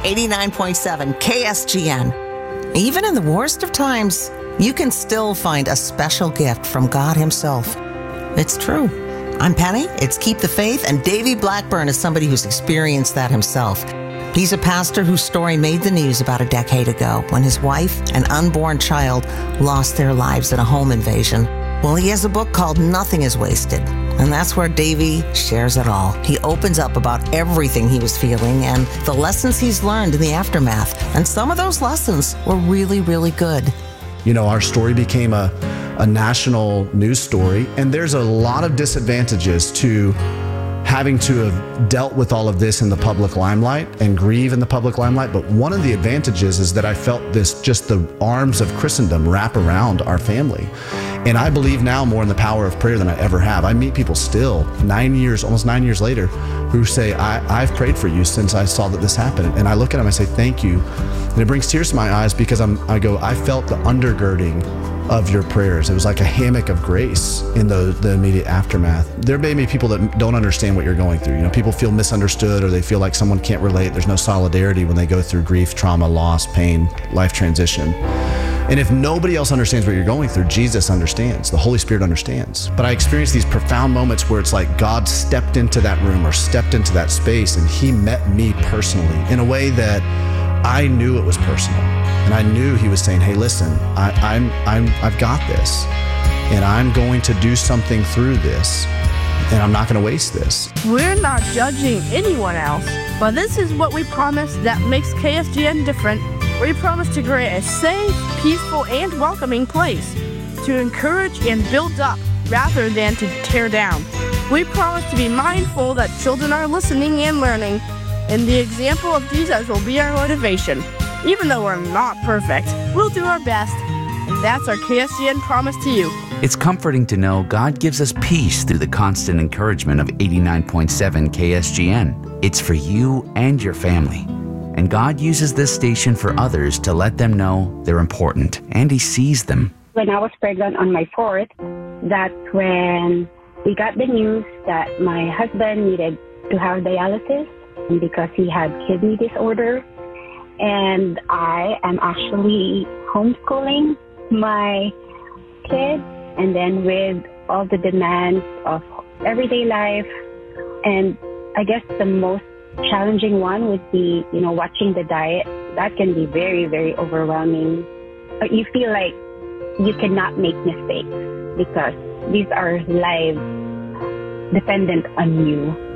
89.7 KSGN. Even in the worst of times, you can still find a special gift from God Himself. It's true. I'm Penny. It's Keep the Faith, and Davey Blackburn is somebody who's experienced that himself. He's a pastor whose story made the news about a decade ago when his wife and unborn child lost their lives in a home invasion. Well, he has a book called Nothing is Wasted, and that's where Davey shares it all. He opens up about everything he was feeling and the lessons he's learned in the aftermath. And some of those lessons were really, really good. You know, our story became a national news story, and there's a lot of disadvantages to having to have dealt with all of this in the public limelight and grieve in the public limelight. But one of the advantages is that I felt this, just the arms of Christendom wrap around our family. And I believe now more in the power of prayer than I ever have. I meet people still almost 9 years later, who say, I've prayed for you since I saw that this happened. And I look at them, I say, thank you. And it brings tears to my eyes because I felt the undergirding of your prayers. It was like a hammock of grace in the immediate aftermath. There may be people that don't understand what you're going through. You know, people feel misunderstood, or they feel like someone can't relate. There's no solidarity when they go through grief, trauma, loss, pain, life transition. And if nobody else understands what you're going through, Jesus understands. The Holy Spirit understands. But I experienced these profound moments where it's like God stepped into that room or stepped into that space, and He met me personally in a way that I knew it was personal. And I knew He was saying, hey, listen, I've got this, and I'm going to do something through this, and I'm not going to waste this. We're not judging anyone else, but this is what we promise that makes KSGN different. We promise to create a safe, peaceful, and welcoming place to encourage and build up rather than to tear down. We promise to be mindful that children are listening and learning, and the example of Jesus will be our motivation. Even though we're not perfect, we'll do our best, and that's our KSGN promise to you. It's comforting to know God gives us peace through the constant encouragement of 89.7 KSGN. It's for you and your family. And God uses this station for others to let them know they're important, and He sees them. When I was pregnant on my 4th, that's when we got the news that my husband needed to have dialysis because he had kidney disorder. And I am actually homeschooling my kids, and then with all the demands of everyday life. And I guess the most challenging one would be, watching the diet. That can be very, very overwhelming. You feel like you cannot make mistakes because these are lives dependent on you.